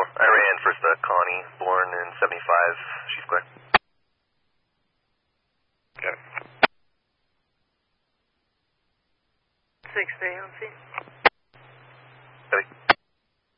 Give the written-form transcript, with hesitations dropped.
I ran first Connie, born in 75. She's clear. Okay. 6 stay on scene. Copy.